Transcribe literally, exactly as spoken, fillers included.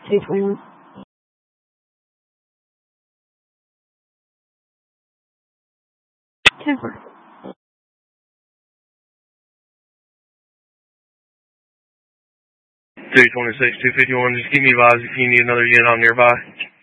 two twenty-one. ten four. three twenty-six, two fifty-one, just keep me advised if you need another unit on nearby.